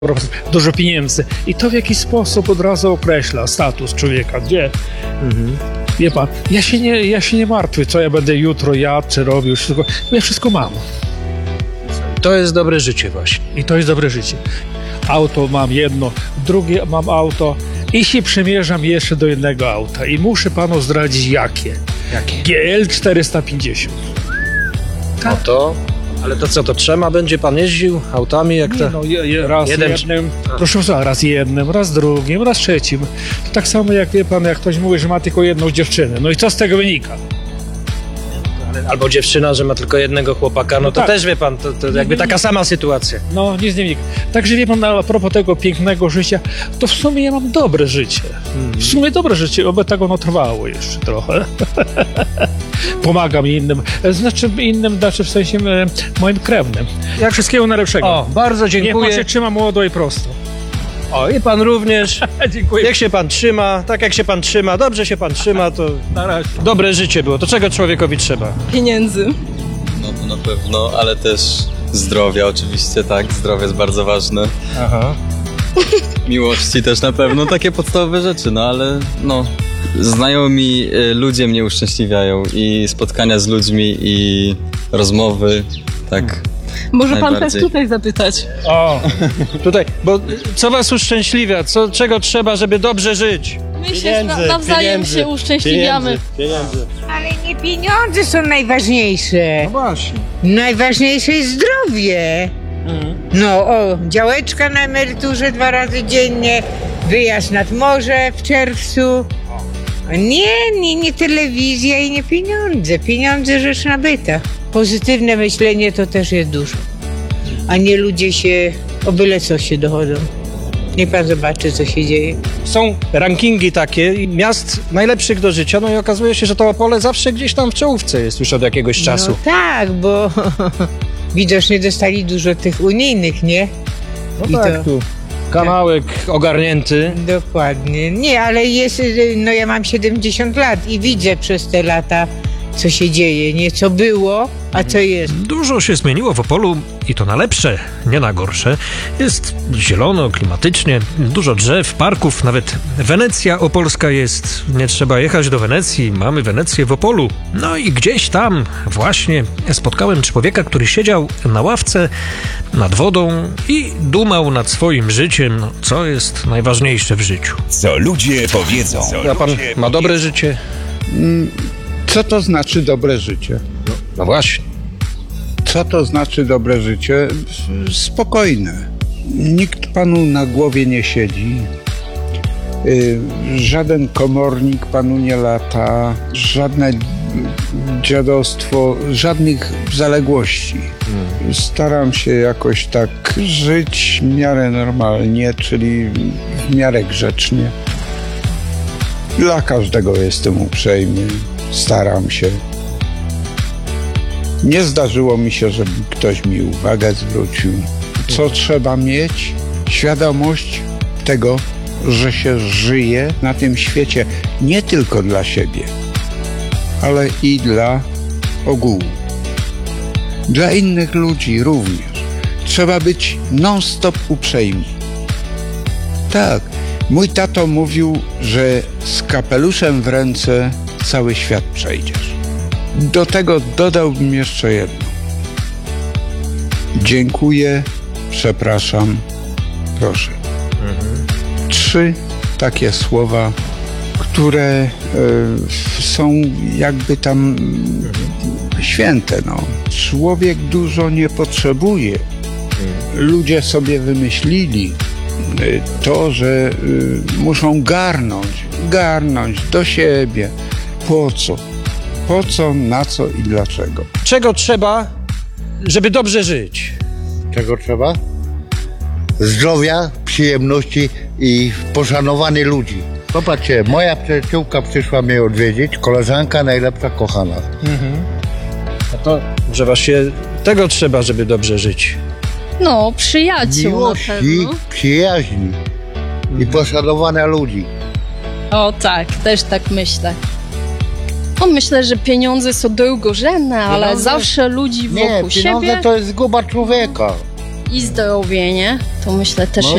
dużo pieniędzy. I to w jakiś sposób od razu określa status człowieka. Gdzie? Wie pan, ja się nie martwię, co ja będę jutro jadł, czy robił, tylko ja wszystko mam. To jest dobre życie właśnie. I to jest dobre życie. Auto mam jedno, drugie mam auto i się przymierzam jeszcze do jednego auta. I muszę panu zdradzić jakie. GL 450. No to... Ale to co, to trzema będzie pan jeździł autami jak to? No, raz jednym, proszę pana, raz jednym, raz drugim, raz trzecim. To tak samo jak wie pan, jak ktoś mówi, że ma tylko jedną dziewczynę. No i co z tego wynika? Albo dziewczyna, że ma tylko jednego chłopaka, no to tak. Też wie pan, to jakby taka sama sytuacja. No, nic nie wynika. Także wie pan, a propos tego pięknego życia, to w sumie ja mam dobre życie. W sumie dobre życie, oby tak ono trwało jeszcze trochę. Pomagam innym, znaczy w sensie moim krewnym. Jak wszystkiego najlepszego. O, bardzo dziękuję. Niech pan się trzyma młodo i prosto. O, i pan również. Dziękuję. Niech się pan trzyma, tak jak się pan trzyma, dobrze się pan trzyma, to Na razie. dobre życie było. To czego człowiekowi trzeba? Pieniędzy. No to na pewno, ale też zdrowia oczywiście, tak, zdrowie jest bardzo ważne. Aha. Miłości też na pewno, takie podstawowe rzeczy, no ale no, znajomi ludzie mnie uszczęśliwiają i spotkania z ludźmi i rozmowy, tak. Może pan też Najbardziej. tutaj zapytać. O, tutaj, bo co was uszczęśliwia? Trzego trzeba, żeby dobrze żyć? My się nawzajem się uszczęśliwiamy. Ale nie pieniądze są najważniejsze. Właśnie. Najważniejsze jest zdrowie. No, działeczka na emeryturze 2 razy dziennie, wyjazd nad morze w czerwcu. Nie telewizja i nie pieniądze. Pieniądze rzecz nabyta. Pozytywne myślenie to też jest dużo. A nie ludzie się o byle co się dochodzą. Niech pan zobaczy, co się dzieje. Są rankingi takie miast najlepszych do życia, no i okazuje się, że to Opole zawsze gdzieś tam w czołówce jest już od jakiegoś czasu. No tak, bo widocznie dostali dużo tych unijnych, nie? No I tak, to- tu kanałek ogarnięty. Dokładnie. Nie, ale jest, no ja mam 70 lat i widzę przez te lata, co się dzieje, nie co było, a co jest. Dużo się zmieniło w Opolu i to na lepsze, nie na gorsze. Jest zielono, klimatycznie, dużo drzew, parków, nawet Wenecja opolska jest. Nie trzeba jechać do Wenecji, mamy Wenecję w Opolu. No i gdzieś tam właśnie spotkałem człowieka, który siedział na ławce nad wodą i dumał nad swoim życiem, co jest najważniejsze w życiu. Co ludzie powiedzą. A pan ma dobre życie? Co to znaczy dobre życie? No właśnie. Co to znaczy dobre życie? Spokojne. Nikt panu na głowie nie siedzi. Żaden komornik panu nie lata. Żadne dziadostwo, żadnych zaległości. Staram się jakoś tak żyć w miarę normalnie, czyli w miarę grzecznie. Dla każdego jestem uprzejmy. Staram się. Nie zdarzyło mi się, żeby ktoś mi uwagę zwrócił. Co trzeba mieć? Świadomość tego, że się żyje na tym świecie nie tylko dla siebie, ale i dla ogółu. Dla innych ludzi również. Trzeba być non-stop uprzejmi. Tak, mój tato mówił, że z kapeluszem w ręce cały świat przejdziesz. Do tego dodałbym jeszcze jedno. Dziękuję, przepraszam, proszę. 3 takie słowa, które są jakby tam święte. No. Człowiek dużo nie potrzebuje. Ludzie sobie wymyślili to, że muszą garnąć do siebie. Po co? Po co, na co i dlaczego? Czego trzeba, żeby dobrze żyć? Czego trzeba? Zdrowia, przyjemności i poszanowanie ludzi. Popatrzcie, moja przyjaciółka przyszła mnie odwiedzić, koleżanka najlepsza, kochana. No to, że właśnie tego trzeba, żeby dobrze żyć. No, przyjaciół na Miłości, pewno. przyjaźni i poszanowania ludzi. O tak, też tak myślę. No, myślę, że pieniądze są drugorzędne, ale Pieniądze? zawsze ludzi Nie, wokół pieniądze siebie to jest zguba człowieka. i zdrowie, nie? To myślę też No